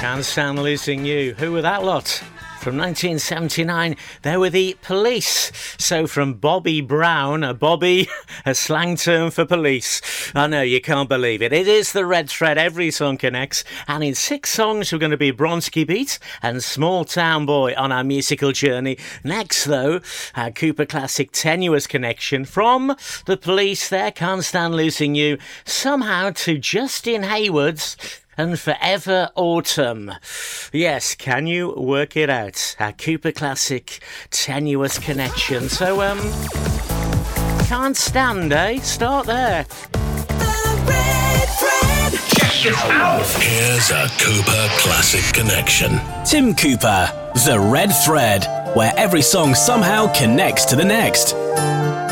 Can't Stand Losing You. Who were that lot? From 1979, they were the Police. So from Bobby Brown, a Bobby, a slang term for police. I know, you can't believe it. It is the red thread. Every song connects. And in 6 songs, we're going to be Bronski Beat and Small Town Boy on our musical journey. Next, though, our Cooper classic Tenuous Connection from the Police. There, Can't Stand Losing You. Somehow to Justin Hayward's and Forever Autumn. Yes, can you work it out? Our Cooper classic Tenuous Connection. So, can't stand, eh? Start there. The red thread. Check this out. Here's a Cooper classic connection. Tim Cooper, The Red Thread, where every song somehow connects to the next.